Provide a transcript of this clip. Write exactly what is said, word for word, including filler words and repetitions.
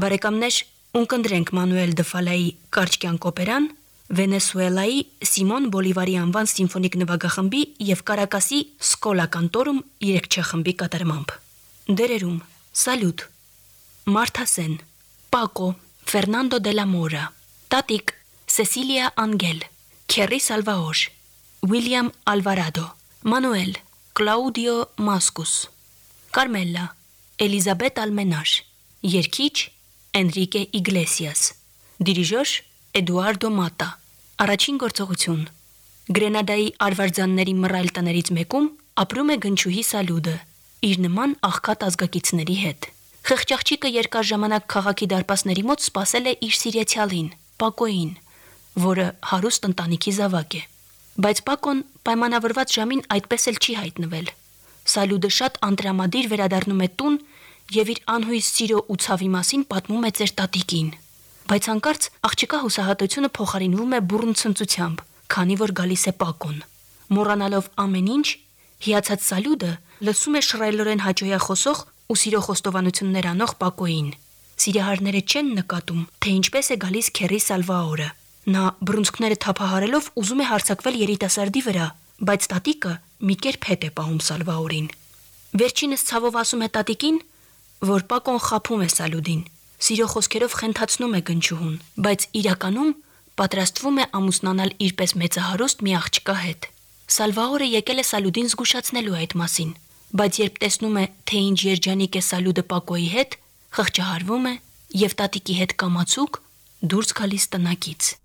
Բարեկամներ, ունկնդրենք Մանուել Դեֆալայի «Կարճ կյանք» օպերան, Վենեսուելայի Սիմոն Բոլիվարի անվան սիմֆոնիկ նվագախմբի և Կարակասի Սկոլա կանտորում երգչախմբի կատարմամբ։ Դերերում Սալյուտ, Մարթա Սեն, Պակո, Ֆերնանդո դե լա Մորա, Տատիկ, Սեսիլիա Անգել, Քերի Սալվաոր, Ուիլյամ Ալվարադո, Մանուել, Կլաուդիո Մասկուս, Կարմելլա, Էլիզաբետ Ալմենար, երգիչ Էնրիկե Իգլեսիաս, դիրիժոր Էդուարդո Մատա, առաջին գործողություն։ Գրենադայի արվարձանների մռայլ տներից մեկում ապրում է գնչուհի Սալյուդը, իր նման աղքատ ազգակիցների հետ։ Խեղճ երկար ժամանակ քաղաքի դարպասների մոտ սպասել է իր սիրեցյալին, Պակոին, որը հարուստ ընտանիքի զավակ է։ Բայց Պակոն պայմանավորված ժամին այդպես էլ չի հայտնվել։ Սալյուդը շատ անտրամադիր վերադառնում է տուն և իր անհույս սիրո ու ցավի մասին պատմում է ծեր տատիկին։ Բայց հանկարծ աղջկա հուսահատությունը փոխարինվում է բուռն ցնծությամբ, քանի որ գալիս է Պակոն։ Մոռանալով ամեն ինչ, հիացած Սալյուդը լսում է շռայլորեն հաճոյախոսող ու սիրո խոստովանություններ անող Պակոին։ Սիրահարները չեն նկատում, թե ինչպես է գալիս Քերի Սալվաորը։ Նա բռունցքները թափահարելով ուզում է հարձակվել երիտասարդի վրա, բայց տատիկը մի կերպ հետ է պահում Սալվաորին։ Վերջինս ցավով ասում է տատիկին, որ Պակոն խաբում է Սալյուդին, սիրո խոսքերով խենթացնում է գնչուհուն, բայց իրականում պատրաստվում է ամուսնանալ իրպես մեծահարուստ մի աղջկա հետ։ Սալվաորը եկել է Սալյուդին զգուշացնելու այդ մասին, բայց երբ տեսնում է, թե ինչ երջանիկ է Սալյուդը Պակոյի հետ, խղճահարվում է և տատիկի հետ կամացուկ դուրս գալիս տնակից։